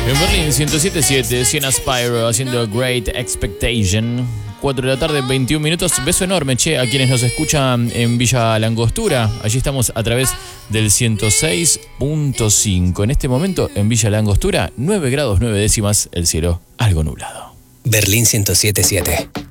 En Berlín 107.7, Sienna Spyro haciendo Great Expectation. 4 de la tarde, 21 minutos. Beso enorme, che, a quienes nos escuchan en Villa Langostura. Allí estamos a través del 106.5. En este momento, en Villa Langostura, 9 grados 9 décimas, el cielo algo nublado. Berlín 107.7.